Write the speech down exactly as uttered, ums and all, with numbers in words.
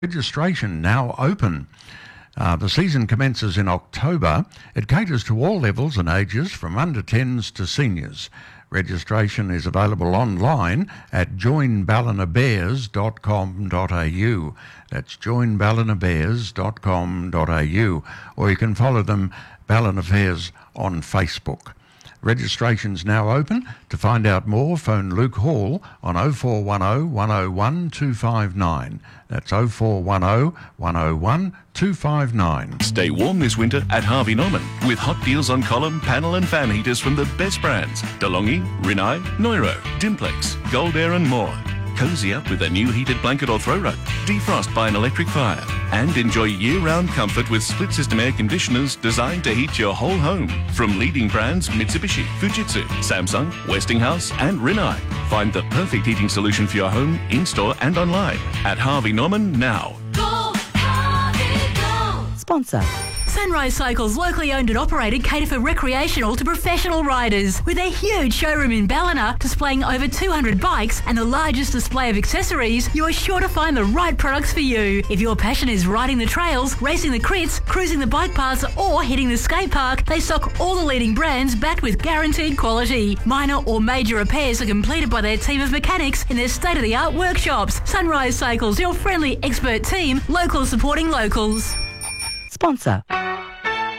Registration now open. Uh, the season commences in October. It caters to all levels and ages from under tens to seniors. Registration is available online at join ballina bears dot com dot a u. That's join ballina bears dot com dot a u. Or you can follow them, Ballina Fairs, on Facebook. Registration's now open. To find out more, phone Luke Hall on oh four one oh, one oh one, two five nine. That's oh four one oh, one oh one, two five nine. Stay warm this winter at Harvey Norman with hot deals on column, panel and fan heaters from the best brands. DeLonghi, Rinnai, Neuro, Dimplex, Gold Air and more. Cozy up with a new heated blanket or throw rug. Defrost by an electric fire. And enjoy year-round comfort with split-system air conditioners designed to heat your whole home. From leading brands Mitsubishi, Fujitsu, Samsung, Westinghouse and Rinnai. Find the perfect heating solution for your home, in-store and online at Harvey Norman now. Go, Harvey, go! Sponsor. Sunrise Cycles, locally owned and operated, cater for recreational to professional riders. With their huge showroom in Ballina, displaying over two hundred bikes and the largest display of accessories, you are sure to find the right products for you. If your passion is riding the trails, racing the crits, cruising the bike paths or hitting the skate park, they stock all the leading brands backed with guaranteed quality. Minor or major repairs are completed by their team of mechanics in their state-of-the-art workshops. Sunrise Cycles, your friendly expert team, locals supporting locals. Sponsor.